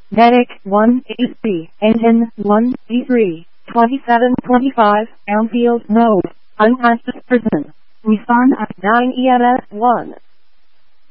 Medic 1 AC, Engine 1 D3, 2725, Elmfield Road, unconscious person. Respond at 9 EMS 1.